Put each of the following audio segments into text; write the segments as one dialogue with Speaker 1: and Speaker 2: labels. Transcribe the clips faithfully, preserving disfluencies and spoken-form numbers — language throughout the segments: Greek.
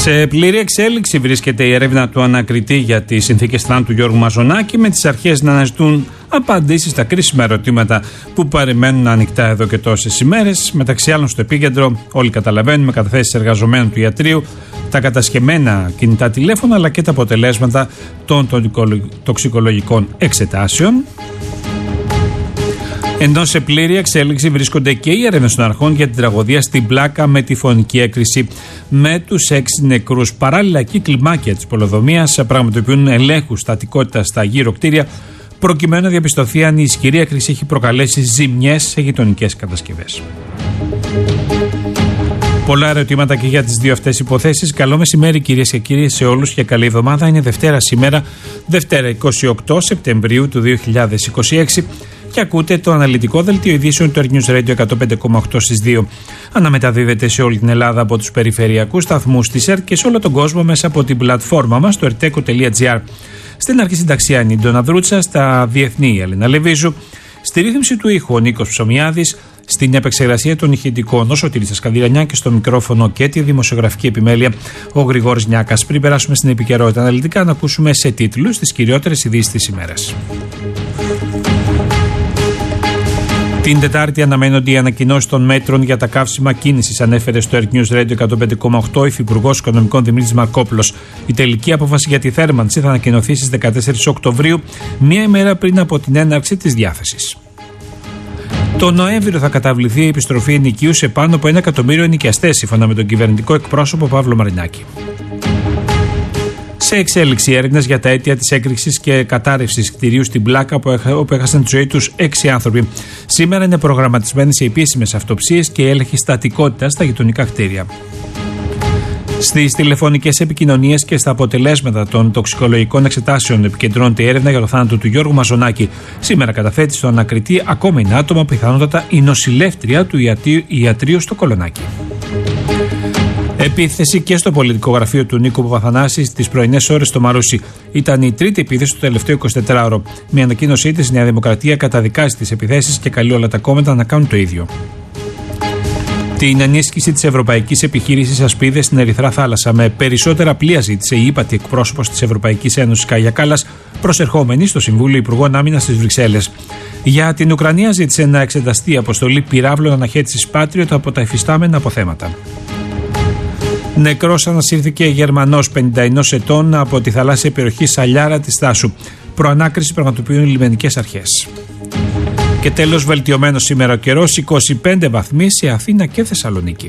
Speaker 1: Σε πλήρη εξέλιξη βρίσκεται η έρευνα του ανακριτή για τις συνθήκες θανάτου του Γιώργου Μαζονάκη, με τις αρχές να αναζητούν απαντήσεις στα κρίσιμα ερωτήματα που παραμένουν ανοιχτά εδώ και τόσες ημέρες. Μεταξύ άλλων, στο επίκεντρο, όλοι καταλαβαίνουμε, καταθέσεις εργαζομένων του ιατρείου, τα κατασκευμένα κινητά τηλέφωνα, αλλά και τα αποτελέσματα των τοξικολογικών εξετάσεων. Ενώ σε πλήρη εξέλιξη βρίσκονται και οι έρευνες των αρχών για την τραγωδία στην Πλάκα με τη φωνική έκρηξη, με τους έξι νεκρούς. Παράλληλα, εκεί κλιμάκια της πολεοδομίας πραγματοποιούν ελέγχους στατικότητας στα γύρω κτίρια, προκειμένου να διαπιστωθεί αν η ισχυρή έκρηξη έχει προκαλέσει ζημιές σε γειτονικές κατασκευές. Πολλά ερωτήματα και για τις δύο αυτές υποθέσεις. Καλό μεσημέρι, κυρίες και κύριοι, σε όλους και καλή εβδομάδα. Είναι Δευτέρα σήμερα, Δευτέρα εικοστή όγδοη Σεπτεμβρίου του δύο χιλιάδες είκοσι έξι. Και ακούτε το αναλυτικό δελτίο ειδήσεων του News Radio εκατόν πέντε κόμμα οκτώ στις δύο. Αναμεταδίδεται σε όλη την Ελλάδα από τους περιφερειακούς σταθμούς της ΕΡΤ και σε όλο τον κόσμο μέσα από την πλατφόρμα μας, το ερτέκο τελεία τζι άρ. Στην αρχή συνταξιά είναι η Ντόνα Δρούτσα, στα διεθνή η Ελένα Λεβίζου, στη ρύθμιση του ήχου ο Νίκος Ψωμιάδης, στην επεξεργασία των ηχητικών ο Σωτήρης Σκανδυλανιά και στο μικρόφωνο και τη δημοσιογραφική επιμέλεια ο Γρηγόρης Νιάκας. Πριν περάσουμε στην επικαιρότητα αναλυτικά, να ακούσουμε σε τίτλους τις κυριότερες ειδήσεις της ημέρας. Την Τετάρτη αναμένονται οι ανακοινώσεις των μέτρων για τα καύσιμα κίνησης, ανέφερε στο News Radio εκατόν πέντε κόμμα οκτώ ο Υφυπουργός Οικονομικών Δημήτρης Μαρκόπουλος. Η τελική απόφαση για τη θέρμανση θα ανακοινωθεί στις δεκατέσσερις Οκτωβρίου, μία ημέρα πριν από την έναρξη της διάθεσης. Το Νοέμβριο θα καταβληθεί η επιστροφή ενοικίου σε πάνω από ένα εκατομμύριο ενοικιαστές, σύμφωνα με τον κυβερνητικό εκπρόσωπο Παύλο Μαρινάκη. Σε εξέλιξη έρευνες για τα αίτια της έκρηξης και κατάρρευσης κτηρίου στην Πλάκα, όπου έχασαν τη ζωή τους έξι άνθρωποι. Σήμερα είναι προγραμματισμένες οι επίσημες αυτοψίες και έλεγχοι στατικότητας στα γειτονικά κτίρια. Στις τηλεφωνικές επικοινωνίες και στα αποτελέσματα των τοξικολογικών εξετάσεων επικεντρώνεται η έρευνα για το θάνατο του Γιώργου Μαζονάκη. Σήμερα καταθέτει στο ανακριτή ακόμα είναι άτομα, πιθανότατα η νοσηλεύτρια του ιατρείου στο Κολονάκι. Επίθεση και στο πολιτικό γραφείο του Νίκου Παπαθανάση στις πρωινές ώρες στο Μαρούσι. Ήταν η τρίτη επίθεση του τελευταίου εικοσιτετράωρο. Με ανακοίνωσή της, η Νέα Δημοκρατία καταδικάζει τις επιθέσεις και καλεί όλα τα κόμματα να κάνουν το ίδιο. Την ενίσχυση της ευρωπαϊκής επιχείρησης Ασπίδες στην Ερυθρά Θάλασσα με περισσότερα πλοία ζήτησε η ύπατη εκπρόσωπος της Ευρωπαϊκής Ένωσης Κάγια Κάλλας, προσερχόμενη στο Συμβούλιο Υπουργών Άμυνας στις Βρυξέλλες. Για την Ουκρανία ζήτησε να εξεταστεί η αποστολή πυράβλων αναχέτησης Patriot από τα υφιστάμενα αποθέματα. Νεκρός ανασύρθηκε Γερμανός πενήντα ενός ετών από τη θαλάσσια περιοχή Σαλιάρα της Θάσου. Προανάκριση πραγματοποιούν οι λιμενικές αρχές. Και τέλος, βελτιωμένο σήμερα ο καιρός, είκοσι πέντε βαθμοί σε Αθήνα και Θεσσαλονίκη.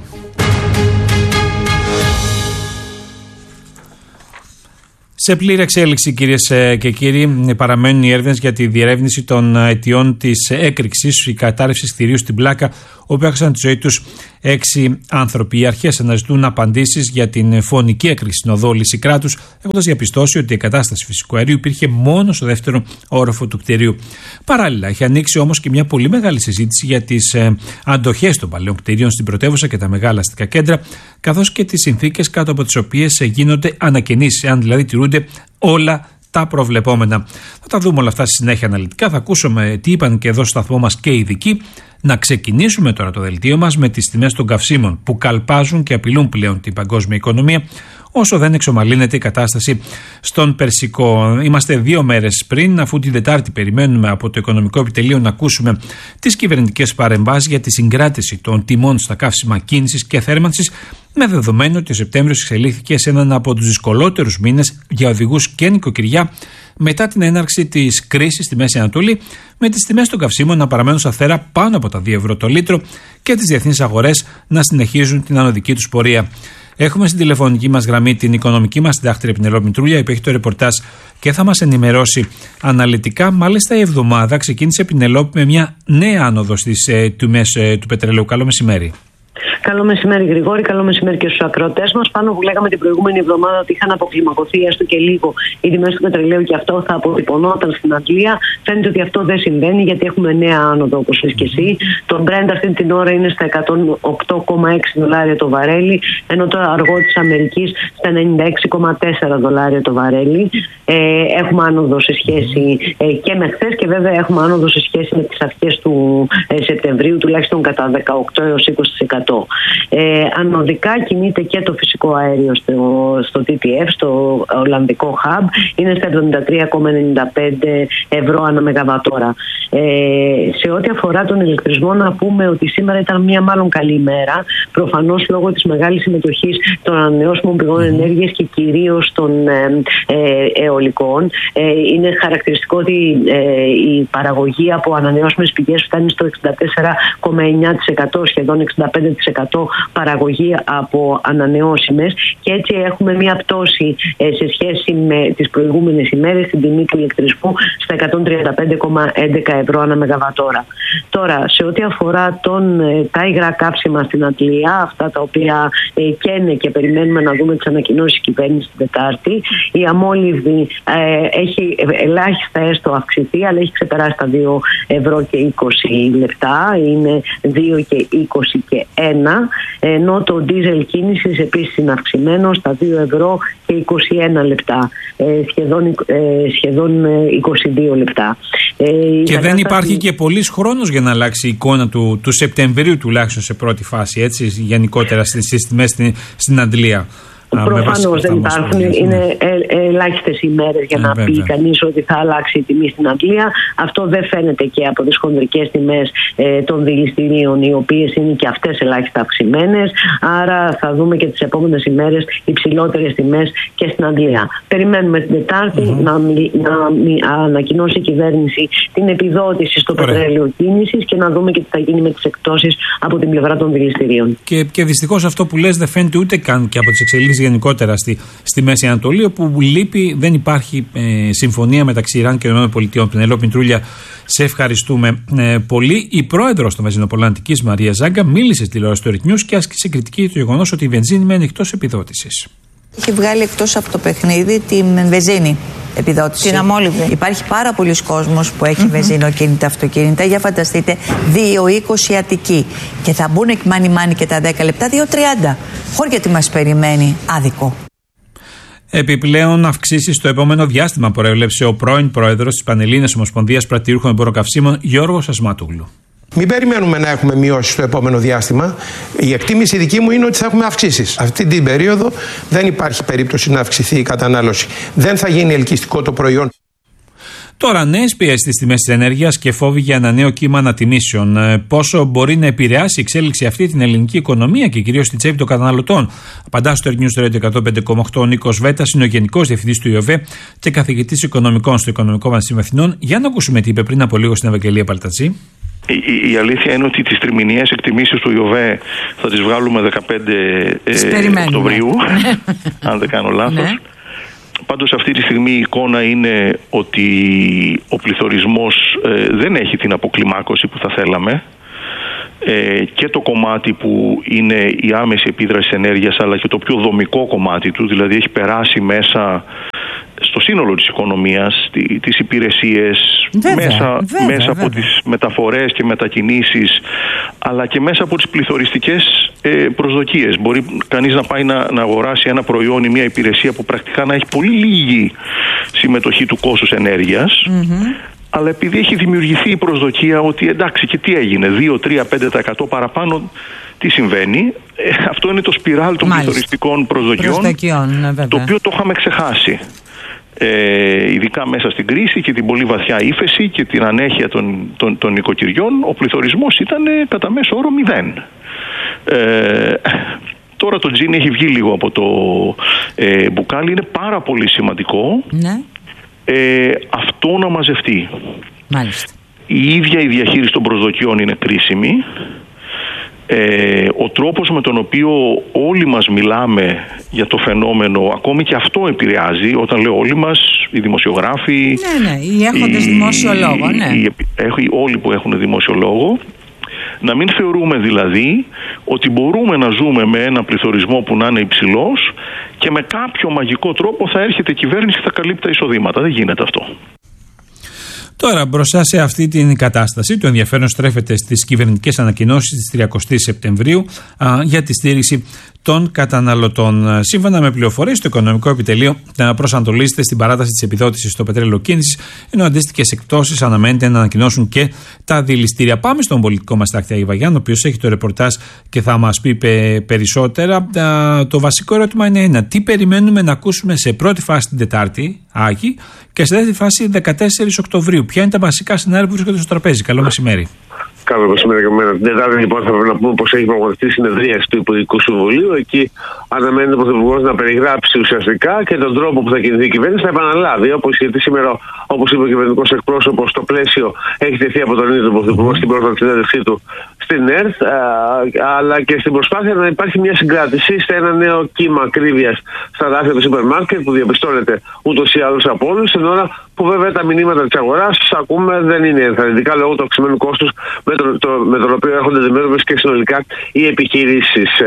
Speaker 1: Σε πλήρη εξέλιξη, κυρίες και κύριοι, παραμένουν οι έρευνες για τη διερεύνηση των αιτιών της έκρηξης, η κατάρρευση κτηρίου στην Πλάκα, όπου έχασαν τη ζωή τους έξι άνθρωποι. Οι αρχές αναζητούν απαντήσεις για την φωνική έκρηξη στην οδό Λυσικράτους, έχοντας διαπιστώσει ότι η κατάσταση φυσικού αερίου υπήρχε μόνο στο δεύτερο όροφο του κτηρίου. Παράλληλα, έχει ανοίξει όμως και μια πολύ μεγάλη συζήτηση για τις ε, αντοχές των παλαιών κτηρίων στην πρωτεύουσα και τα μεγάλα αστικά κέντρα, καθώς και τις συνθήκες κάτω από τις οποίες γίνονται ανακαινήσεις, αν δηλαδή τηρούνται όλα τα προβλεπόμενα. Θα τα δούμε όλα αυτά στη συνέχεια αναλυτικά. Θα ακούσουμε τι είπαν και εδώ στο σταθμό μας και οι ειδικοί. Να ξεκινήσουμε τώρα το δελτίο μας με τις τιμές των καυσίμων που καλπάζουν και απειλούν πλέον την παγκόσμια οικονομία, όσο δεν εξομαλύνεται η κατάσταση στον Περσικό. Είμαστε δύο μέρες πριν, αφού την Τετάρτη περιμένουμε από το Οικονομικό Επιτελείο να ακούσουμε τις κυβερνητικές παρεμβάσεις για τη συγκράτηση των τιμών στα καύσιμα κίνησης και θέρμανσης, με δεδομένο ότι ο Σεπτέμβριος εξελίχθηκε σε έναν από τους δυσκολότερους μήνες για οδηγούς και νοικοκυριά μετά την έναρξη της κρίσης στη Μέση Ανατολή, με τις τιμές των καυσίμων να παραμένουν σταθερά πάνω από τα δύο ευρώ το λίτρο και τις διεθνείς αγορές να συνεχίζουν την ανωδική τους πορεία. Έχουμε στην τηλεφωνική μας γραμμή την οικονομική μας συντάκτρια Πινελόπη Μητρούλια, που έχει το ρεπορτάζ και θα μας ενημερώσει αναλυτικά. Μάλιστα, η εβδομάδα ξεκίνησε, Πινελόπη, με μια νέα άνοδο στις ε, τιμές ε, του πετρελαίου. Καλό μεσημέρι.
Speaker 2: Καλό μεσημέρι, Γρηγόρη. Καλό μεσημέρι και στους ακροατές μας. Πάνω που λέγαμε την προηγούμενη εβδομάδα ότι είχαν αποκλιμακωθεί έστω και λίγο οι τιμές του πετρελαίου και αυτό θα αποτυπωνόταν στην Αγγλία, φαίνεται ότι αυτό δεν συμβαίνει, γιατί έχουμε νέα άνοδο, όπως λες και εσύ. Το Brent αυτή την ώρα είναι στα εκατόν οκτώ κόμμα έξι δολάρια το βαρέλι, ενώ το αργό της Αμερικής στα ενενήντα έξι κόμμα τέσσερα δολάρια το βαρέλι. Ε, έχουμε άνοδο σε σχέση ε, και με χθες, και βέβαια έχουμε άνοδο σε σχέση με τις αρχές του ε, Σεπτεμβρίου, τουλάχιστον κατά δεκαοκτώ έως είκοσι τοις εκατό. Ε, ανωδικά κινείται και το φυσικό αέριο στο, στο τι τι εφ, στο Ολλανδικό Hub, είναι στα εβδομήντα τρία κόμμα ενενήντα πέντε ευρώ ανά μεγαβατόρα. Ε, σε ό,τι αφορά τον ηλεκτρισμό, να πούμε ότι σήμερα ήταν μια μάλλον καλή ημέρα, προφανώς λόγω της μεγάλης συμμετοχής των ανανεώσιμων πηγών mm-hmm. ενέργειας και κυρίως των ε, ε, αιωλικών. Ε, είναι χαρακτηριστικό ότι ε, η παραγωγή από ανανεώσιμες πηγές φτάνει στο εξήντα τέσσερα κόμμα εννιά τοις εκατό, σχεδόν εξήντα πέντε τοις εκατό παραγωγή από ανανεώσιμες, και έτσι έχουμε μια πτώση ε, σε σχέση με τις προηγούμενες ημέρες στην τιμή του ηλεκτρισμού στα εκατόν τριάντα πέντε κόμμα έντεκα ευρώ ανά μεγαβατόρα. Τώρα, σε ό,τι αφορά τον, ε, τα υγρά κάψιμα στην Αντλία, αυτά τα οποία ε, καίνε και περιμένουμε να δούμε τις ανακοινώσεις της κυβέρνησης την Τετάρτη, η αμόλυβδη ε, έχει ελάχιστα έστω αυξηθεί, αλλά έχει ξεπεράσει τα δύο ευρώ και είκοσι λεπτά, είναι δύο και είκοσι και ένα, ενώ το ντίζελ κίνησης επίσης είναι αυξημένο στα δύο ευρώ και είκοσι ένα λεπτά, ε, σχεδόν, ε, σχεδόν είκοσι δύο λεπτά. Ε, και
Speaker 1: δεν κατάσταση... υπάρχει και πολύς χρόνος για να αλλάξει η εικόνα του, του Σεπτεμβρίου τουλάχιστον σε πρώτη φάση, έτσι, γενικότερα στις τιμές στην, στην Αντλία.
Speaker 2: Προφανώς δεν υπάρχουν. Είναι ελάχιστες ημέρες για ε, να βέβαια. πει κανείς ότι θα αλλάξει η τιμή στην Αγγλία. Αυτό δεν φαίνεται και από τις χονδρικές τιμές ε, των δηληστηρίων, οι οποίες είναι και αυτές ελάχιστα αυξημένες. Άρα θα δούμε και τις επόμενες ημέρες υψηλότερες τιμές και στην Αγγλία. Περιμένουμε την Τετάρτη mm-hmm. να, να, να ανακοινώσει η κυβέρνηση την επιδότηση στο Ωραία. πετρέλαιο κίνησης και να δούμε και τι θα γίνει με τις εκπτώσεις από την πλευρά των δηληστηρίων.
Speaker 1: Και, και δυστυχώς αυτό που λες δεν φαίνεται ούτε καν και από τις εξελίξεις γενικότερα στη, στη Μέση Ανατολή, όπου λείπει, δεν υπάρχει ε, συμφωνία μεταξύ Ιράν και ΗΠΑ. Πενελόπη Τρούλια, σε ευχαριστούμε ε, πολύ. Η πρόεδρος των Βενζινοπολαντικής, Μαρία Ζάγκα, μίλησε στη τηλεόραση του Ρικ Νιούς και άσκησε κριτική για το γεγονός ότι η βενζίνη μένει εκτός επιδότησης.
Speaker 3: Έχει βγάλει εκτός από το παιχνίδι την βενζίνη επιδότηση. Την αμόλυβδη. Υπάρχει πάρα πολλοί κόσμος που έχει mm-hmm. βενζινοκίνητα αυτοκίνητα. Για φανταστείτε, δύο είκοσι Αττική. Και θα μπουν μάνι μάνι και τα δέκα λεπτά, δύο τριάντα. Χώρια τι μας περιμένει, άδικο.
Speaker 1: Επιπλέον αυξήσεις στο επόμενο διάστημα προέβλεψε ο πρώην πρόεδρος της Πανελλήνιας Ομοσπονδίας Πρατηρίουχων Εμποροκαυσίμων, Γιώργος Ασματούλου.
Speaker 4: Μην περιμένουμε να έχουμε μειώσεις στο επόμενο διάστημα. Η εκτίμηση δική μου είναι ότι θα έχουμε αυξήσεις. Αυτή την περίοδο δεν υπάρχει περίπτωση να αυξηθεί η κατανάλωση. Δεν θα γίνει ελκυστικό το προϊόν.
Speaker 1: Τώρα, νέες πιέσεις στις τιμές της ενέργειας και φόβοι για ένα νέο κύμα ανατιμήσεων. Πόσο μπορεί να επηρεάσει η εξέλιξη αυτή την ελληνική οικονομία και κυρίως την τσέπη των καταναλωτών. Απαντά στο Ρικ Νιούς εκατό πέντε κόμμα οκτώ ο Νίκος Βέτας, είναι ο Γενικός Διευθυντής του ΙΟΒΕ και καθηγητής Οικονομικών στο Οικονομικό Πανεπιστήμιο Αθηνών. Για να ακούσουμε τι είπε πριν από λίγο στην Ευαγγελία Παλτατζή.
Speaker 5: Η, η αλήθεια είναι ότι τις τριμηνιαίες εκτιμήσεις του ΙΟΒΕ θα τις βγάλουμε δεκαπέντε Οκτωβρίου, αν δεν κάνω λάθος. Ναι. Πάντως αυτή τη στιγμή η εικόνα είναι ότι ο πληθωρισμός ε, δεν έχει την αποκλιμάκωση που θα θέλαμε. Ε, και το κομμάτι που είναι η άμεση επίδραση ενέργειας, αλλά και το πιο δομικό κομμάτι του, δηλαδή έχει περάσει μέσα στο σύνολο της οικονομίας, τις υπηρεσίες, βέβαια, μέσα, βέβαια, μέσα βέβαια. από τις μεταφορές και μετακινήσεις, αλλά και μέσα από τις πληθωριστικές ε, προσδοκίες. Μπορεί κανείς να πάει να, να αγοράσει ένα προϊόν ή μια υπηρεσία που πρακτικά να έχει πολύ λίγη συμμετοχή του κόστους ενέργειας, mm-hmm. αλλά επειδή έχει δημιουργηθεί η προσδοκία ότι εντάξει, και τι έγινε, δύο, τρία, πέντε τοις εκατό παραπάνω, τι συμβαίνει. Ε, αυτό είναι το σπιράλ των πληθωριστικών προσδοκιών, ναι, το οποίο το είχαμε ξεχάσει. Ε, ειδικά μέσα στην κρίση και την πολύ βαθιά ύφεση και την ανέχεια των, των, των νοικοκυριών, ο πληθωρισμός ήταν ε, κατά μέσο όρο μηδέν. Ε, τώρα το τζιν έχει βγει λίγο από το ε, μπουκάλι, είναι πάρα πολύ σημαντικό, ναι. ε, αυτό να μαζευτεί.
Speaker 3: Μάλιστα.
Speaker 5: Η ίδια η διαχείριση των προσδοκιών είναι κρίσιμη. Ε, ο τρόπος με τον οποίο όλοι μας μιλάμε για το φαινόμενο, ακόμη και αυτό επηρεάζει. Όταν λέω όλοι μας, οι δημοσιογράφοι,
Speaker 3: ναι, ναι, οι έχοντες οι, δημόσιο λόγο, ναι.
Speaker 5: οι, οι, όλοι που έχουν δημόσιο λόγο, να μην θεωρούμε δηλαδή ότι μπορούμε να ζούμε με ένα πληθωρισμό που να είναι υψηλός και με κάποιο μαγικό τρόπο θα έρχεται η κυβέρνηση και θα καλύπτει τα εισοδήματα. Δεν γίνεται αυτό.
Speaker 1: Τώρα, μπροστά σε αυτή την κατάσταση, το ενδιαφέρον στρέφεται στις κυβερνητικές ανακοινώσεις της τριαντάης Σεπτεμβρίου α, για τη στήριξη των καταναλωτών. Σύμφωνα με πληροφορίες, το Οικονομικό Επιτελείο προσανατολίζεται στην παράταση της επιδότησης στο πετρέλαιο κίνησης, ενώ αντίστοιχες εκπτώσεις αναμένεται να ανακοινώσουν και τα δηληστήρια. Πάμε στον πολιτικό μας τάκτη Άγη Βαγιάννη, ο οποίος έχει το ρεπορτάζ και θα μας πει περισσότερα. Το βασικό ερώτημα είναι ένα: τι περιμένουμε να ακούσουμε σε πρώτη φάση την Τετάρτη, Άγη, και σε δεύτερη φάση δεκατέσσερις Οκτωβρίου? Ποια είναι τα βασικά σενάρια που βρίσκονται στο τραπέζι? Καλό μεσημέρι.
Speaker 6: Καλό μεσημέρι και εμένα. Την Τετάρτη, λοιπόν, θα πρέπει να πούμε πως έχει πραγματοποιηθεί συνεδρίαση του Υπουργικού Συμβουλίου. Εκεί αναμένεται ο Πρωθυπουργός να περιγράψει ουσιαστικά και τον τρόπο που θα κινηθεί η κυβέρνηση. Θα επαναλάβει, όπως γιατί σήμερα, όπως είπε ο κυβερνητικός εκπρόσωπος, το πλαίσιο έχει τεθεί από τον ίδιο τον Πρωθυπουργό στην πρώτη συνέντευξή του στην ΕΡΤ, αλλά και στην προσπάθεια να υπάρχει μια συγκράτηση σε ένα νέο κύμα ακρίβειας στα ράφια του σούπερ μάρκετ που διαπιστώνεται ούτως ή άλλως από όλους, την ώρα που βέβαια τα μηνύματα της αγοράς, ακούμε, δεν είναι ενθαρρυντικά λόγω του αυξημένου κόστους με τον, το, με τον οποίο έρχονται αντιμέτωπες και συνολικά οι επιχειρήσεις. Ε,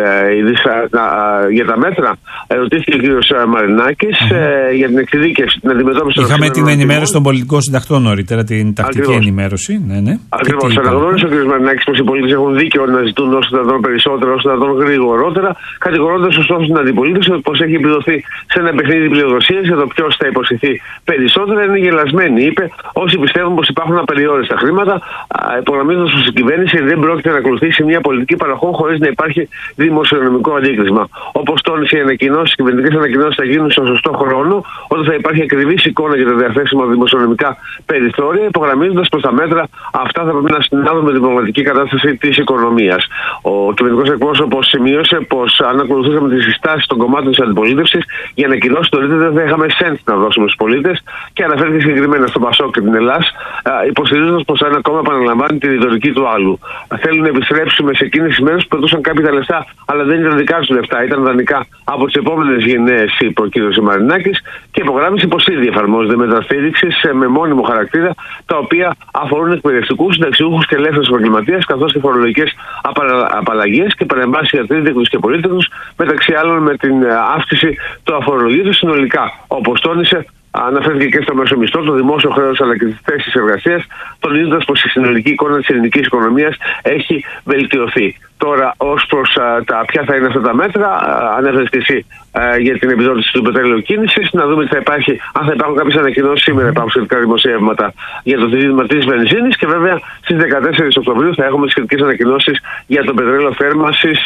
Speaker 6: για τα μέτρα ερωτήθηκε ο κ. Μαρινάκης mm-hmm. ε, για την εξειδίκευση, την αντιμετώπιση.
Speaker 1: Είχαμε την ενημέρωση των πολιτικών συντακτών νωρίτερα, την τακτική Ακριβώς. ενημέρωση. Ναι, ναι.
Speaker 6: Ακριβώς. Αναγνώρισε ο κ. Μαρινάκης πως οι πολίτες έχουν δίκαιο να ζητούν όσο να δουν περισσότερο, όσο να δουν γρηγορότερα, κατηγορώντας ωστόσο την αντιπολίτευση πως έχει επιδοθεί σε ένα παιχνίδι πλειοδοσίας για το ποιος θα υποσχεθεί περισσότερα. Είναι γελασμένοι, είπε, όσοι πιστεύουν πως υπάρχουν απεριόριστα χρήματα, υπογραμμίζοντας πως η κυβέρνηση δεν πρόκειται να ακολουθήσει μια πολιτική παροχών χωρίς να υπάρχει δημοσιονομικό αντίκρισμα. Όπως τόνισε, οι ανακοινώσεις, οι κυβερνητικές ανακοινώσεις θα γίνουν στο σωστό χρόνο, όταν θα υπάρχει ακριβής εικόνα για τα διαθέσιμα δημοσιονομικά περιθώρια, υπογραμμίζοντας πως τα μέτρα αυτά θα πρέπει να συνάδουν με την πραγματική κατάσταση της οικονομίας. Ο κυβερνητικός εκπρόσωπος σημείωσε πως αν ακολουθούσαμε τις συστάσεις των κομμάτων της αντιπολίτευσης, οι ανακοινώσεις νωρίτερα δεν θα είχαμε σέντ να δώσουμε στους πολίτες, και αναφέρθηκε συγκεκριμένα στον Πασόκ και την Ελλάς, υποστηρίζοντας πως ένα κόμμα επαναλαμβάνει τη ρητορική του άλλου. Θέλουν να επιστρέψουμε σε εκείνες τις μέρες που πετούσαν κάποιοι τα λεφτά, αλλά δεν ήταν δικά τους λεφτά, ήταν δανεικά από τις επόμενες γενναίες, είπε ο κ. Μαρινάκης, και υπογράμμισε πως ήδη εφαρμόζονται μέτρα στήριξης με μόνιμο χαρακτήρα, τα οποία αφορούν εκπαιδευτικούς, συνταξιούχους και ελεύθερους επαγγελματίες, καθώς και φορολογικές απαλλαγές και παρεμβάσεις για τρίτεκνους και πολίτεκνους, μεταξύ άλλων με την αύξηση του αφορολογίου συνολικά. Όπως τόνισε, αναφέρθηκε και στο μέσο μισθό, το δημόσιο χρέος αλλά και τις θέσεις εργασίας, τονίζοντας πως η συνολική εικόνα της ελληνικής οικονομίας έχει βελτιωθεί. Τώρα, ως προς α, τα ποια θα είναι αυτά τα μέτρα, ανέφερες και εσύ α, για την επιδότηση του πετρέλαιου κίνησης. Να δούμε τι θα υπάρχει, αν θα υπάρχουν κάποιες ανακοινώσεις. Σήμερα υπάρχουν σχετικά δημοσιεύματα για το δίδυμα της βενζίνης, και βέβαια στις δεκατέσσερις Οκτωβρίου θα έχουμε σχετικές ανακοινώσεις για το πετρέλαιο θέρμανσης,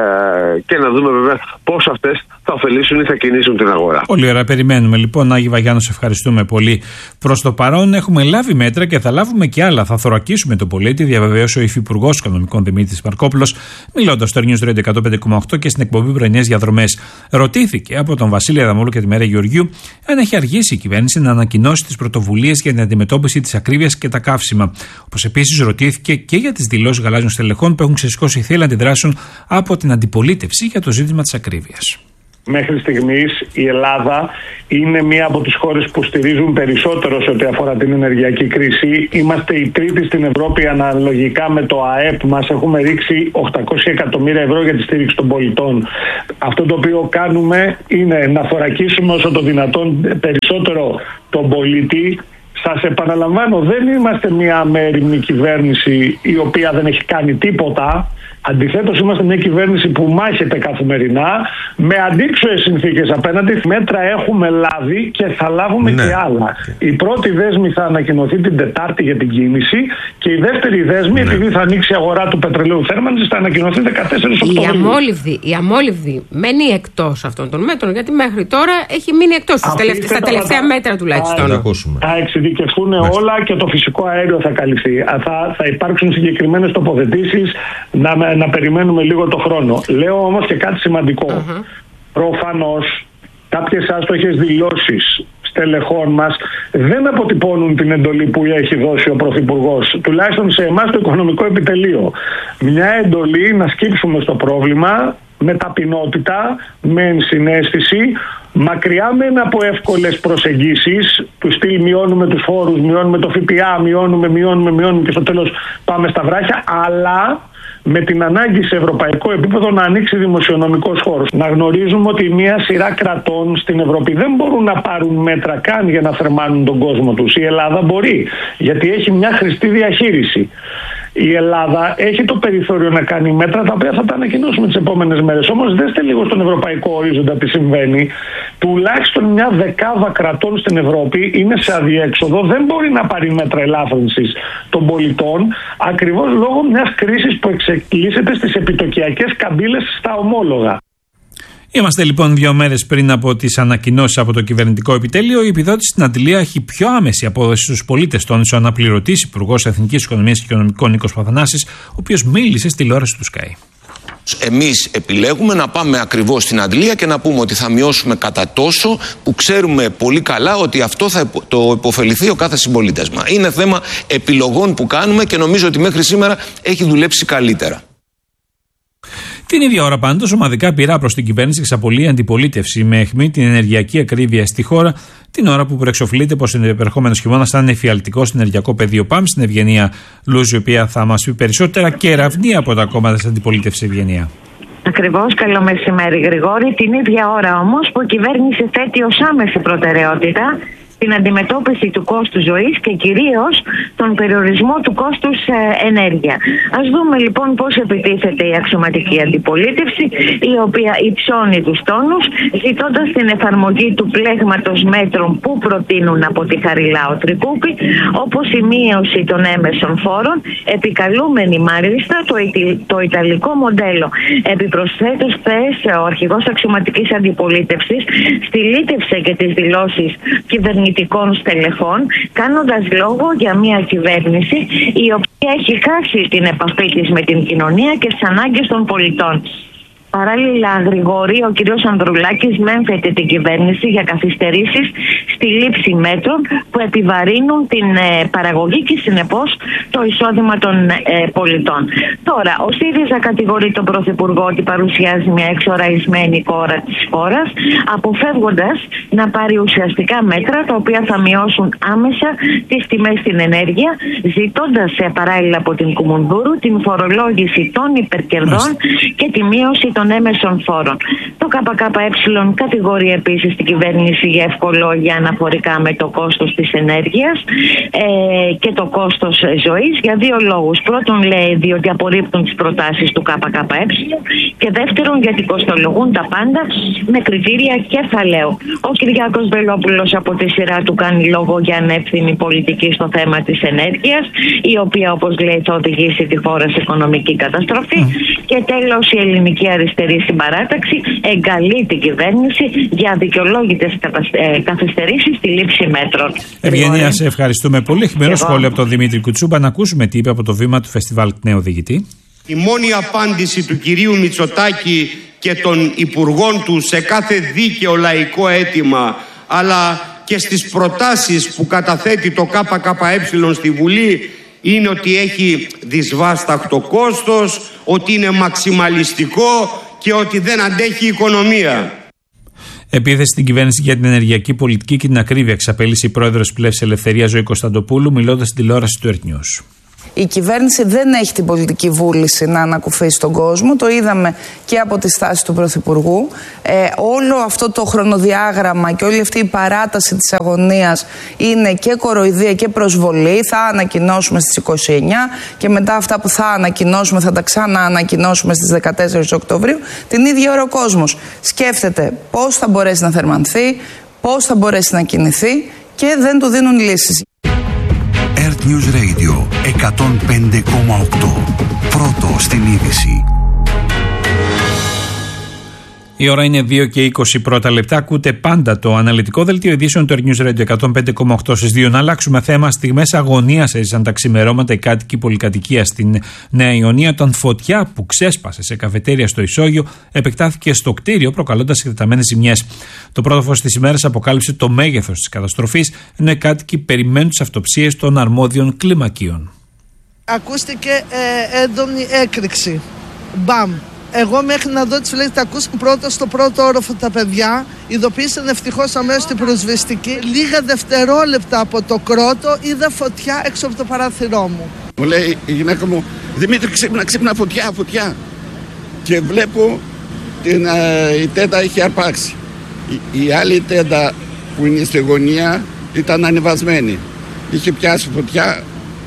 Speaker 6: και να δούμε βέβαια πώς αυτές θα ωφελήσουν ή θα κινήσουν την αγορά.
Speaker 1: Πολύ ωραία, περιμένουμε λοιπόν. Άγη Βαγιάννη, σε ευχαριστούμε πολύ. Προς το παρόν έχουμε λάβει μέτρα και θα λάβουμε και άλλα. Θα θωρακίσουμε τον πολίτη, διαβεβαίωσε ο Υφυπουργός Οικονομικών Δημήτρης Μαρκόπουλος, μιλώντας στο News Radio εκατόν πέντε κόμμα οκτώ και στην εκπομπή Πρωινές Διαδρομές. Ρωτήθηκε από τον Βασίλη Αδαμόπουλο και τη Μέρα Γεωργίου αν έχει αργήσει η κυβέρνηση να ανακοινώσει τις πρωτοβουλίες για την αντιμετώπιση της ακρίβειας και τα καύσιμα. Όπως επίσης ρωτήθηκε και για τις δηλώσεις γαλάζιων στελεχών που έχουν ξεσηκώσει θύελλα αντιδράσεων από την αντιπολίτευση για το ζήτημα της ακρίβειας.
Speaker 7: Μέχρι στιγμής η Ελλάδα είναι μία από τις χώρες που στηρίζουν περισσότερο σε ό,τι αφορά την ενεργειακή κρίση. Είμαστε η τρίτη στην Ευρώπη αναλογικά με το ΑΕΠ μας. Έχουμε ρίξει οκτακόσια εκατομμύρια ευρώ για τη στήριξη των πολιτών. Αυτό το οποίο κάνουμε είναι να θωρακίσουμε όσο το δυνατόν περισσότερο τον πολίτη. Σας επαναλαμβάνω, δεν είμαστε μια αμέριμνη κυβέρνηση η οποία δεν έχει κάνει τίποτα. Αντιθέτως, είμαστε μια κυβέρνηση που μάχεται καθημερινά με αντίξωες συνθήκες απέναντι. Μέτρα έχουμε λάβει και θα λάβουμε ναι. και άλλα. Η πρώτη δέσμη θα ανακοινωθεί την Τετάρτη για την κίνηση, και η δεύτερη δέσμη, ναι. επειδή θα ανοίξει η αγορά του πετρελαίου θέρμανσης, θα ανακοινωθεί δεκατέσσερις Οκτωβρίου.
Speaker 8: Η αμόλυβδη, η αμόλυβδη μένει εκτός αυτών των μέτρων, γιατί μέχρι τώρα έχει μείνει εκτός στα τελευταία, τελευταία μέτρα τουλάχιστον.
Speaker 7: Θα, θα εξειδικευτούν όλα και το φυσικό αέριο θα καλυφθεί. Θα, θα υπάρξουν συγκεκριμένες τοποθετήσεις. Να να περιμένουμε λίγο το χρόνο. Λέω όμως και κάτι σημαντικό. Uh-huh. Προφανώς κάποιες άστοχες δηλώσεις στελεχών μας δεν αποτυπώνουν την εντολή που έχει δώσει ο Πρωθυπουργός, τουλάχιστον σε εμάς το Οικονομικό Επιτελείο. Μια εντολή να σκύψουμε στο πρόβλημα με ταπεινότητα, με ενσυναίσθηση, μακριά μεν από εύκολες προσεγγίσεις, του στυλ μειώνουμε τους φόρους, μειώνουμε το ΦΠΑ, μειώνουμε, μειώνουμε, μειώνουμε και στο τέλος πάμε στα βράχια, αλλά με την ανάγκη σε ευρωπαϊκό επίπεδο να ανοίξει δημοσιονομικός χώρος. Να γνωρίζουμε ότι μια σειρά κρατών στην Ευρώπη δεν μπορούν να πάρουν μέτρα καν για να θερμάνουν τον κόσμο τους. Η Ελλάδα μπορεί, γιατί έχει μια χρηστή διαχείριση. Η Ελλάδα έχει το περιθώριο να κάνει μέτρα τα οποία θα τα ανακοινώσουμε τις επόμενες μέρες. Όμως δέστε λίγο στον ευρωπαϊκό ορίζοντα τι συμβαίνει. Τουλάχιστον μια δεκάδα κρατών στην Ευρώπη είναι σε αδιέξοδο, δεν μπορεί να πάρει μέτρα ελάφρυνσης των πολιτών, ακριβώς λόγω μιας κρίσης που εξελίσσεται στις επιτοκιακές καμπύλες στα ομόλογα.
Speaker 1: Είμαστε λοιπόν δύο μέρες πριν από τις ανακοινώσεις από το κυβερνητικό επιτέλειο. Η επιδότηση στην Αντλία έχει πιο άμεση απόδοση στους πολίτες, τόνισε ο αναπληρωτής Υπουργός Εθνικής Οικονομίας και Κοινωνικών Νίκος Παθανάσης, ο οποίος μίλησε στη τηλεόραση του Sky.
Speaker 9: Εμείς επιλέγουμε να πάμε ακριβώς στην Αντλία και να πούμε ότι θα μειώσουμε κατά τόσο που ξέρουμε πολύ καλά ότι αυτό θα το υποφεληθεί ο κάθε συμπολίτης μας. Είναι θέμα επιλογών που κάνουμε και νομίζω ότι μέχρι σήμερα έχει δουλέψει καλύτερα.
Speaker 1: Την ίδια ώρα πάντως, ομαδικά πειρά προς την κυβέρνηση εξαπολύει η αντιπολίτευση με αιχμή την ενεργειακή ακρίβεια στη χώρα, την ώρα που προεξοφλείται πως ο επερχόμενος χειμώνας θα είναι εφιαλτικό στο ενεργειακό πεδίο. Πάμε στην Ευγενία Λούζη, η οποία θα μας πει περισσότερα, και ερευνή από τα κόμματα της αντιπολίτευσης. Ευγενία.
Speaker 10: Ακριβώς, καλό μεσημέρι Γρηγόρη. Την ίδια ώρα όμως που η κυβέρνηση θέτει ως άμεση προτεραιότητα την αντιμετώπιση του κόστου ζωής και κυρίως τον περιορισμό του κόστους ε, ενέργεια. Ας δούμε λοιπόν πώς επιτίθεται η αξιωματική αντιπολίτευση, η οποία υψώνει τους τόνους, ζητώντας την εφαρμογή του πλέγματος μέτρων που προτείνουν από τη Χαριλάου Τρικούπη, όπως η μείωση των έμεσων φόρων, επικαλούμενη μάλιστα το, το ιταλικό μοντέλο. Επιπροσθέτως, χθες ο αρχηγός αξιωματικής αντιπολίτευσης στηλίτευσε και τις δηλώσεις κυβερνητικών στελεχών, κάνοντας λόγο για μια κυβέρνηση η οποία έχει χάσει την επαφή της με την κοινωνία και τις ανάγκες των πολιτών. Παράλληλα, Γρηγόρη, ο κ. Ανδρουλάκης μένθεται την κυβέρνηση για καθυστερήσεις στη λήψη μέτρων που επιβαρύνουν την ε, παραγωγή και συνεπώς το εισόδημα των ε, πολιτών. Τώρα, ο ΣΥΡΙΖΑ κατηγορεί τον Πρωθυπουργό ότι παρουσιάζει μια εξοραϊσμένη κόρα της χώρας, αποφεύγοντας να πάρει ουσιαστικά μέτρα τα οποία θα μειώσουν άμεσα τις τιμές στην ενέργεια, ζητώντας ε, παράλληλα από την Κουμουνδούρου την φορολόγηση των υπερκερδών και τη μείωση των έμεσων φόρων. Το ΚΚΕ κατηγορεί επίσης την κυβέρνηση για ευκολόγια αναφορικά με το κόστος της ενέργειας ε, και το κόστος ζωής για δύο λόγους. Πρώτον, λέει, διότι απορρίπτουν τις προτάσεις του ΚΚΕ, και δεύτερον, γιατί κοστολογούν τα πάντα με κριτήρια κεφαλαίου. Ο Κυριάκος Βελόπουλος από τη σειρά του κάνει λόγο για ανεύθυνη πολιτική στο θέμα της ενέργειας, η οποία, όπως λέει, θα οδηγήσει τη χώρα σε οικονομική καταστροφή. Mm. Και τέλος, η ελληνική αριστερή συμπαράταξη εγκαλεί την κυβέρνηση για αδικαιολόγητες καθυστερήσεις στη λήψη μέτρων.
Speaker 1: Ευγενία, σε ευχαριστούμε πολύ. Χειμερό σχόλιο από τον Δημήτρη Κουτσούμπα. Να ακούσουμε τι είπε από το βήμα του Φεστιβάλ Νέο Οδηγητή.
Speaker 11: Η μόνη απάντηση του κυρίου Μητσοτάκη και των υπουργών του σε κάθε δίκαιο λαϊκό αίτημα, αλλά και στις προτάσεις που καταθέτει το ΚΚΕ στη Βουλή, είναι ότι έχει δυσβάσταχτο κόστος, ότι είναι μαξιμαλιστικό και ότι δεν αντέχει η οικονομία.
Speaker 1: Επίθεση στην κυβέρνηση για την ενεργειακή πολιτική και την ακρίβεια εξαπέλυσε η πρόεδρος της Πλεύσης Ελευθερίας Ζωή Κωνσταντοπούλου, μιλώντας στην τηλεόραση του Earth News.
Speaker 12: Η κυβέρνηση δεν έχει την πολιτική βούληση να ανακουφίσει τον κόσμο. Το είδαμε και από τη στάση του Πρωθυπουργού. Ε, όλο αυτό το χρονοδιάγραμμα και όλη αυτή η παράταση της αγωνίας είναι και κοροϊδία και προσβολή. Θα ανακοινώσουμε στις είκοσι εννιά και μετά αυτά που θα ανακοινώσουμε θα τα ξαναανακοινώσουμε στις δεκατέσσερις Οκτωβρίου. Την ίδια ώρα ο κόσμος σκέφτεται πώς θα μπορέσει να θερμανθεί, πώς θα μπορέσει να κινηθεί και δεν του δίνουν λύσεις.
Speaker 13: Earth News Radio εκατόν πέντε κόμμα οκτώ. Πρώτο στην είδηση.
Speaker 1: Η ώρα είναι δύο και είκοσι πρώτα λεπτά. Ακούτε πάντα το αναλυτικό δελτίο ειδήσεων του Earth News Radio εκατόν πέντε κόμμα οκτώ στις δύο. Να αλλάξουμε θέμα. Στιγμές αγωνίας έζησαν τα ξημερώματα οι κάτοικοι πολυκατοικία στην Νέα Ιωνία, όταν φωτιά που ξέσπασε σε καφετέρια στο Ισόγειο επεκτάθηκε στο κτίριο, προκαλώντας εκτεταμένες ζημιές. Το πρώτο φως της ημέρας αποκάλυψε το μέγεθος της καταστροφής, ενώ οι κάτοικοι περιμένουν τις αυτοψίες των αρμόδιων κλιμακίων.
Speaker 14: Ακούστηκε ε, έντονη έκρηξη. Μπαμ. Εγώ μέχρι να δω τις φυλές τα ακούσαν πρώτα στο πρώτο όροφο τα παιδιά. Ειδοποίησαν ευτυχώς αμέσως την πυροσβεστική. Λίγα δευτερόλεπτα από το κρότο είδα φωτιά έξω από το παράθυρό μου.
Speaker 15: Μου λέει η γυναίκα μου, Δημήτρη, ξύπνα, ξύπνα, φωτιά, φωτιά. Και βλέπω την, ε, η τέντα είχε αρπάξει. Η, η άλλη τέντα που είναι στη γωνία ήταν ανεβασμένη. Είχε πιάσει φωτιά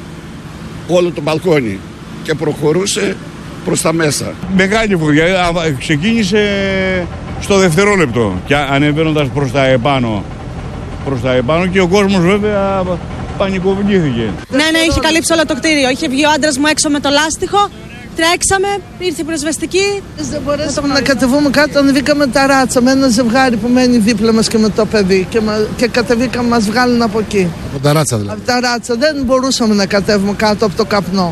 Speaker 15: όλο το μπαλκόνι και προχωρούσε προς τα μέσα.
Speaker 16: Μεγάλη φωτιά, ξεκίνησε στο δευτερόλεπτο και ανεβαίνοντας προς τα επάνω, προς τα επάνω και ο κόσμος βέβαια πανικοβλήθηκε.
Speaker 17: Ναι, ναι, είχε καλύψει όλο το κτίριο. Είχε βγει ο άντρας μου έξω με το λάστιχο. Τρέξαμε, ήρθε η πυροσβεστική.
Speaker 14: Δεν μπορέσαμε να κατεβούμε κάτω, ανεβήκαμε τα ράτσα με ένα ζευγάρι που μένει δίπλα μας και με το παιδί. Και, μα, και κατεβήκαμε, μας βγάλουν από εκεί.
Speaker 18: Από τα ράτσα δηλαδή.
Speaker 14: Από τα ράτσα. Δεν μπορούσαμε να κατέβουμε κάτω από το καπνό.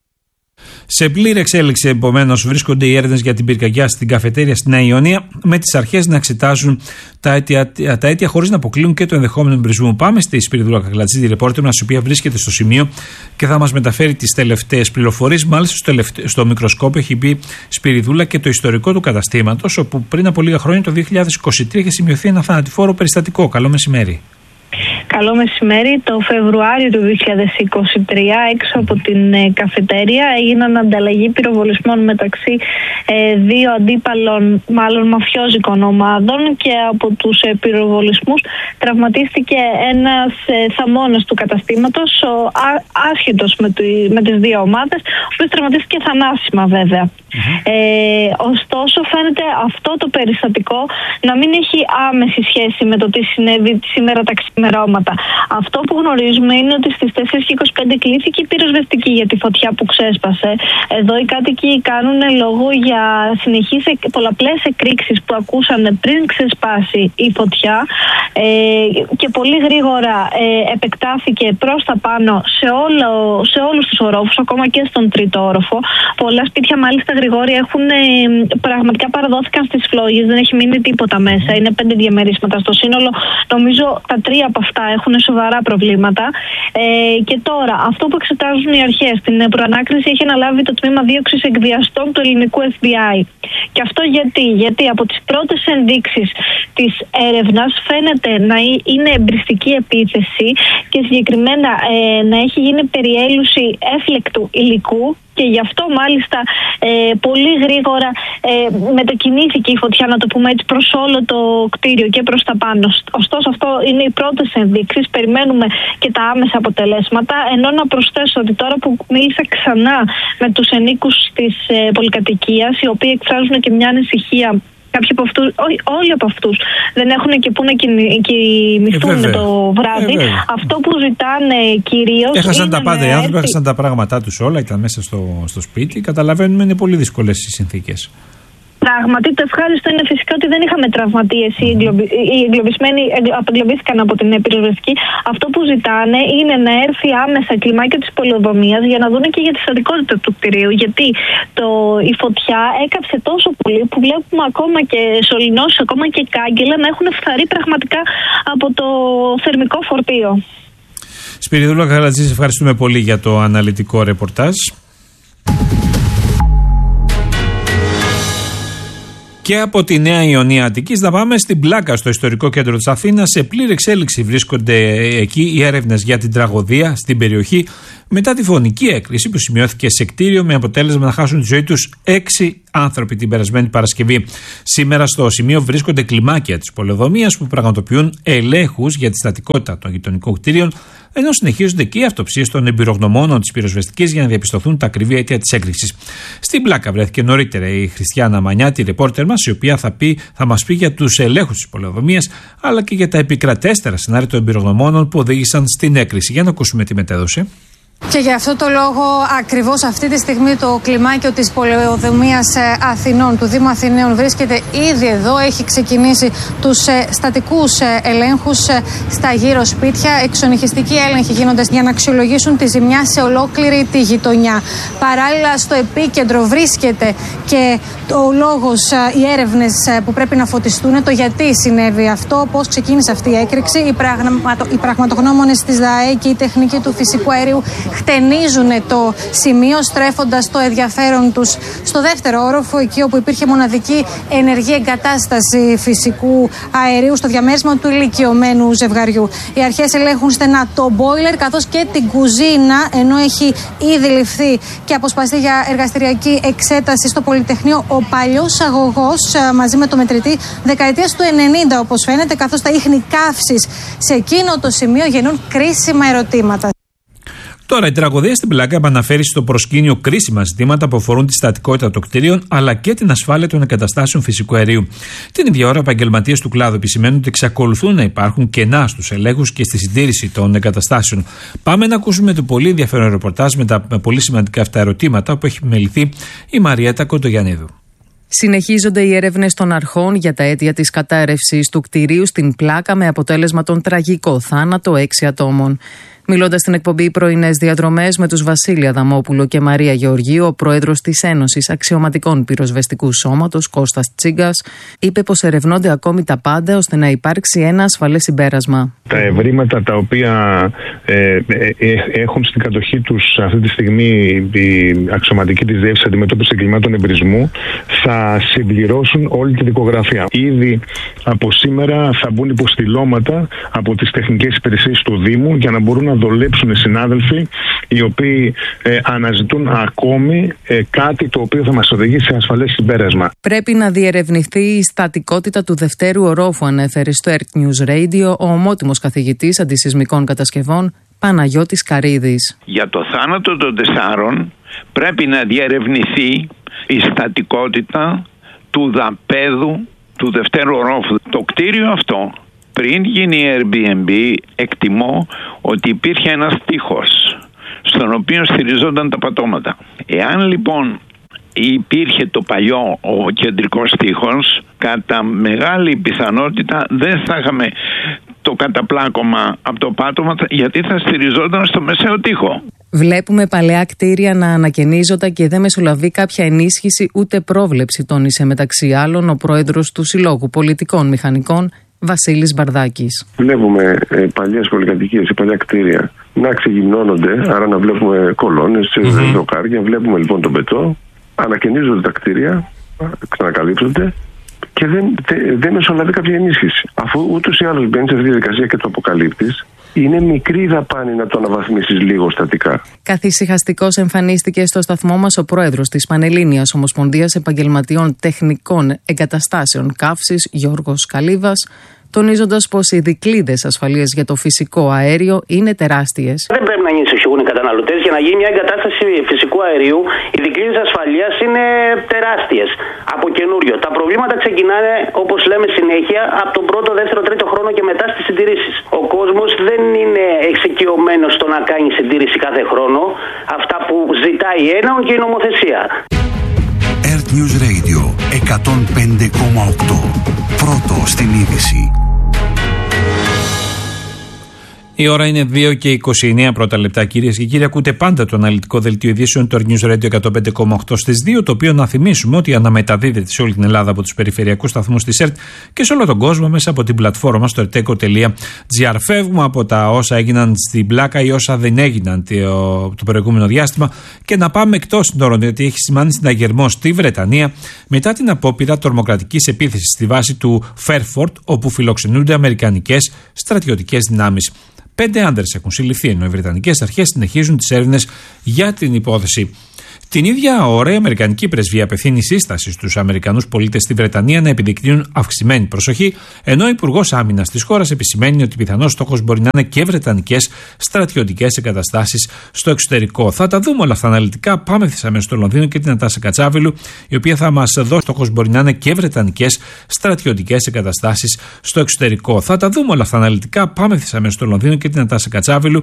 Speaker 1: Σε πλήρη εξέλιξη, επομένως, βρίσκονται οι έρευνες για την πυρκαγιά στην καφετέρια στη Νέα Ιωνία, με τις αρχές να εξετάζουν τα αίτια, τα αίτια χωρίς να αποκλείουν και το ενδεχόμενο εμπρισμού. Πάμε στη Σπυριδούλα Κακλατζίδη, ρεπόρτερ μας, η οποία βρίσκεται στο σημείο και θα μας μεταφέρει τις τελευταίες πληροφορίες. Μάλιστα, στο, τελευταί, στο μικροσκόπιο έχει μπει Σπυριδούλα και το ιστορικό του καταστήματος, όπου πριν από λίγα χρόνια, το δύο χιλιάδες είκοσι τρία, είχε σημειωθεί ένα θανατηφόρο περιστατικό. Καλό μεσημέρι.
Speaker 19: Καλό μεσημέρι. Το Φεβρουάριο του δύο χιλιάδες είκοσι τρία, έξω από την ε, καφετέρια, έγιναν ανταλλαγή πυροβολισμών μεταξύ ε, δύο αντίπαλων, μάλλον μαφιόζικων ομάδων, και από τους ε, πυροβολισμούς τραυματίστηκε ένας ε, θαμώνας του καταστήματος, ο, α, άσχετος με, το, με τις δύο ομάδες, ο οποίος τραυματίστηκε θανάσιμα βέβαια. Mm-hmm. Ε, ωστόσο, φαίνεται αυτό το περιστατικό να μην έχει άμεση σχέση με το τι συνέβη σήμερα τα ξημερώματα. Αυτό που γνωρίζουμε είναι ότι στις τέσσερις και είκοσι πέντε κλήθηκε η πυροσβεστική για τη φωτιά που ξέσπασε. Εδώ οι κάτοικοι κάνουν λόγο για συνεχείς πολλαπλές εκρήξεις που ακούσαν πριν ξεσπάσει η φωτιά, ε, και πολύ γρήγορα ε, επεκτάθηκε προς τα πάνω σε, όλο, σε όλους τους ορόφους, ακόμα και στον τρίτο όροφο. Πολλά σπίτια μάλιστα, Γρηγόρη, έχουν ε, πραγματικά παραδόθηκαν στις φλόγες, δεν έχει μείνει τίποτα μέσα. Είναι πέντε διαμερίσματα στο σύνολο. Νομίζω τα τρία από αυτά έχουν σοβαρά προβλήματα. Ε, και τώρα, αυτό που εξετάζουν οι αρχές, την προανάκριση έχει αναλάβει το τμήμα δίωξης εκβιαστών του ελληνικού εφ μπι άι. Και αυτό γιατί, γιατί από τις πρώτες ενδείξεις της έρευνας φαίνεται να είναι εμπριστική επίθεση και συγκεκριμένα ε, να έχει γίνει περιέλουση έφλεκτου υλικού. Και γι' αυτό μάλιστα ε, πολύ γρήγορα ε, μετακινήθηκε η φωτιά, να το πούμε έτσι, προς όλο το κτίριο και προς τα πάνω. Ωστόσο, αυτό είναι οι πρώτες ενδείξεις. Περιμένουμε και τα άμεσα αποτελέσματα. Ενώ να προσθέσω ότι τώρα που μίλησα ξανά με τους ενίκους της ε, πολυκατοικίας, οι οποίοι εκφράζουν και μια ανησυχία. Κάποιοι από αυτούς, ό, όλοι από αυτούς δεν έχουν και πού να κοιμηθούν ε, το βράδυ. Ε, Αυτό που ζητάνε κυρίως.
Speaker 1: Έχασαν
Speaker 19: είναι
Speaker 1: τα πάντα οι άνθρωποι,
Speaker 19: έρθει...
Speaker 1: έχασαν τα πράγματά τους όλα, ήταν μέσα στο, στο σπίτι. Καταλαβαίνουμε, είναι πολύ δύσκολες οι συνθήκες.
Speaker 19: Πράγματι, το ευχάριστο είναι φυσικά ότι δεν είχαμε τραυματίες. Οι, εγκλωβι... οι εγκλωβισμένοι απεγκλωβίστηκαν από την πυροσβεστική. Αυτό που ζητάνε είναι να έρθει άμεσα κλιμάκιο της πολεοδομίας για να δουν και για τη στατικότητα του κτηρίου. Γιατί το... η φωτιά έκαψε τόσο πολύ που βλέπουμε ακόμα και σωληνώσεις, ακόμα και κάγκελα να έχουν φθαρεί πραγματικά από το θερμικό φορτίο.
Speaker 1: Σπυριδούλα Κακλατζίδη, ευχαριστούμε πολύ για το αναλυτικό ρεπορτάζ. Και από τη Νέα Ιωνία Αττικής να πάμε στην Πλάκα, στο ιστορικό κέντρο της Αθήνας. Σε πλήρη εξέλιξη βρίσκονται εκεί οι έρευνες για την τραγωδία στην περιοχή μετά τη φωνική έκρηξη που σημειώθηκε σε κτίριο, με αποτέλεσμα να χάσουν τη ζωή τους έξι άνθρωποι την περασμένη Παρασκευή. Σήμερα στο σημείο βρίσκονται κλιμάκια της πολεοδομίας που πραγματοποιούν ελέγχους για τη στατικότητα των γειτονικών κτίριων, ενώ συνεχίζονται και οι αυτοψίες των εμπειρογνωμόνων της πυροσβεστικής για να διαπιστωθούν τα ακριβή αίτια της έκρηξης. Στην Πλάκα βρέθηκε νωρίτερα η Χριστιάνα Μανιάτη, ρεπόρτερ μας, η οποία θα, πει, θα μας πει για τους ελέγχους της πολεοδομίας, αλλά και για τα επικρατέστερα σενάρια των εμπειρογνωμόνων που οδήγησαν στην έκρηξη. Για να ακούσουμε τη μετέδωση.
Speaker 20: Και για αυτό το λόγο ακριβώς αυτή τη στιγμή το κλιμάκιο της πολεοδομίας Αθηνών, του Δήμου Αθηναίων, βρίσκεται ήδη εδώ. Έχει ξεκινήσει τους στατικούς ελέγχους στα γύρω σπίτια. Εξονυχιστικοί έλεγχοι γίνονται για να αξιολογήσουν τη ζημιά σε ολόκληρη τη γειτονιά. Παράλληλα, στο επίκεντρο βρίσκεται και ο λόγος, οι έρευνες που πρέπει να φωτιστούν, το γιατί συνέβη αυτό, πώς ξεκίνησε αυτή η έκρηξη. Οι, πραγματο, οι πραγματογνώμονες της ΔΑΕ και η τεχνική του φυσικού αερίου χτενίζουν το σημείο, στρέφοντας το ενδιαφέρον τους στο δεύτερο όροφο, εκεί όπου υπήρχε μοναδική ενεργή εγκατάσταση φυσικού αερίου στο διαμέρισμα του ηλικιωμένου ζευγαριού. Οι αρχές ελέγχουν στενά το μπόιλερ καθώς και την κουζίνα, ενώ έχει ήδη ληφθεί και αποσπαστεί για εργαστηριακή εξέταση στο Πολυτεχνείο ο παλιός αγωγός μαζί με το μετρητή δεκαετίας του ενενήντα, όπως φαίνεται, καθώς τα ίχνη καύσης σε εκείνο το σημείο γεννούν κρίσιμα ερωτήματα.
Speaker 1: Τώρα, η τραγωδία στην Πλάκα επαναφέρει στο προσκήνιο κρίσιμα ζητήματα που αφορούν τη στατικότητα των κτίριων αλλά και την ασφάλεια των εγκαταστάσεων φυσικού αερίου. Την ίδια ώρα, επαγγελματίες του κλάδου επισημαίνουν ότι εξακολουθούν να υπάρχουν κενά στους ελέγχους και στη συντήρηση των εγκαταστάσεων. Πάμε να ακούσουμε το πολύ ενδιαφέρον ρεπορτάζ με τα πολύ σημαντικά αυτά ερωτήματα που έχει επιμεληθεί η Μαριέτα Κοντογιαννίδου.
Speaker 18: Συνεχίζονται οι έρευνες των αρχών για τα αίτια της κατάρρευσης του κτηρίου στην Πλάκα με αποτέλεσμα τον τραγικό θάνατο έξι ατόμων. Μιλώντας στην εκπομπή Πρωινές Διαδρομές με τους Βασίλη Αδαμόπουλο και Μαρία Γεωργίου, ο πρόεδρος της Ένωσης Αξιωματικών Πυροσβεστικού Σώματος, Κώστας Τσίγκας, είπε πως ερευνώνται ακόμη τα πάντα ώστε να υπάρξει ένα ασφαλές συμπέρασμα.
Speaker 21: Τα ευρήματα τα οποία ε, ε, ε, έχουν στην κατοχή τους αυτή τη στιγμή η αξιωματική της Διεύθυνσης Αντιμετώπισης Εγκλημάτων Εμπρισμού θα συμπληρώσουν όλη τη δικογραφία. Ήδη από σήμερα θα μπουν υποστηλώματα από τις τεχνικές υπηρεσίες του Δήμου για να μπορούν να δουλέψουν οι συνάδελφοι οι οποίοι ε, αναζητούν ακόμη ε, κάτι το οποίο θα μας οδηγήσει σε ασφαλές συμπέρασμα.
Speaker 18: Πρέπει να διερευνηθεί η στατικότητα του δευτέρου ορόφου, ανέφερε στο Earth News Radio ο ομότιμος καθηγητής αντισυσμικών κατασκευών Παναγιώτης Καρίδης.
Speaker 22: Για το θάνατο των τεσσάρων πρέπει να διερευνηθεί η στατικότητα του δαπέδου του δευτέρου ορόφου. Το κτίριο αυτό, πριν γίνει η Airbnb, εκτιμώ ότι υπήρχε ένας τοίχος στον οποίο στηριζόταν τα πατώματα. Εάν λοιπόν υπήρχε το παλιό ο κεντρικός τοίχος, κατά μεγάλη πιθανότητα δεν θα είχαμε το καταπλάκωμα από το πάτωμα, γιατί θα στηριζόταν στο μεσαίο τοίχο.
Speaker 18: Βλέπουμε παλαιά κτίρια να ανακαινίζονται και δεν μεσολαβεί κάποια ενίσχυση ούτε πρόβλεψη, τόνισε μεταξύ άλλων ο πρόεδρος του Συλλόγου Πολιτικών Μηχανικών, Βασίλης Μπαρδάκης.
Speaker 23: Βλέπουμε ε, παλιές πολυκατοικίες, παλιά κτίρια να ξεγυμνώνονται, άρα να βλέπουμε κολόνες, mm-hmm. δοκάρια. Βλέπουμε λοιπόν τον πετό, ανακαινίζονται τα κτίρια, ξανακαλύπτονται και δεν, δεν, δεν μεσολαβεί κάποια ενίσχυση. Αφού ούτως ή άλλως μπαίνει σε αυτή τη διαδικασία και το αποκαλύπτεις, είναι μικρή δαπάνη να το αναβαθμίσεις λίγο στατικά.
Speaker 18: Καθησυχαστικός εμφανίστηκε στο σταθμό μας ο πρόεδρος της Πανελλήνιας Ομοσπονδίας Επαγγελματιών Τεχνικών Εγκαταστάσεων Καύσης, Γιώργος Καλύβας, τονίζοντας πως οι δικλείδες ασφαλείας για το φυσικό αέριο είναι τεράστιες.
Speaker 24: Δεν πρέπει να ανησυχούν οι καταναλωτές. Για να γίνει μια εγκατάσταση φυσικού αερίου, οι δικλείδες ασφαλείας είναι τεράστιες από καινούριο. Τα προβλήματα ξεκινάνε, όπως λέμε συνέχεια, από τον πρώτο, δεύτερο, τρίτο χρόνο και μετά στις συντηρήσεις. Ο κόσμος δεν είναι εξοικειωμένος στο να κάνει συντήρηση κάθε χρόνο, αυτά που ζητάει έναον και η νομοθεσία.
Speaker 13: Earth News Radio εκατόν πέντε κόμμα οκτώ. Πρώτο στην είδηση.
Speaker 1: Η ώρα είναι δύο και είκοσι εννέα πρώτα λεπτά, κυρίες και κύριοι. Ακούτε πάντα το αναλυτικό δελτίο ειδήσεων του Earth News Radio εκατόν πέντε κόμμα οκτώ στις δύο, το οποίο να θυμίσουμε ότι αναμεταδίδεται σε όλη την Ελλάδα από τους περιφερειακούς σταθμούς της ΕΡΤ και σε όλο τον κόσμο μέσα από την πλατφόρμα στο ερτέκο τελεία τζι άρ. Φεύγουμε από τα όσα έγιναν στην Πλάκα ή όσα δεν έγιναν το προηγούμενο διάστημα και να πάμε εκτός συνόρων, διότι έχει σημάνει συναγερμό στη Βρετανία μετά την απόπειρα τρομοκρατικής επίθεσης στη βάση του Φέρφορντ, όπου φιλοξενούνται αμερικανικές στρατιωτικές δυνάμεις. Πέντε άνδρες έχουν συλληφθεί, ενώ οι βρετανικές αρχές συνεχίζουν τις έρευνες για την υπόθεση. Την ίδια ώρα, η Αμερικανική Πρεσβεία απευθύνει σύσταση στους Αμερικανούς πολίτες στη Βρετανία να επιδεικνύουν αυξημένη προσοχή, ενώ ο Υπουργός Άμυνας της χώρας επισημαίνει ότι πιθανός στόχος μπορεί να είναι και βρετανικές στρατιωτικές εγκαταστάσεις στο εξωτερικό. Θα τα δούμε όλα αυτά αναλυτικά. Πάμε ευθύς αμέσως στο Λονδίνο και την Νατάσα Κατσάβελου, η οποία θα μας δώσει στόχος μπορεί να είναι και βρετανικές στρατιωτικές εγκαταστάσεις στο εξωτερικό. Θα τα δούμε όλα αυτά αναλυτικά. Πάμε ευθύς αμέσως στο Λονδίνο και την Νατάσα Κατσάβελου,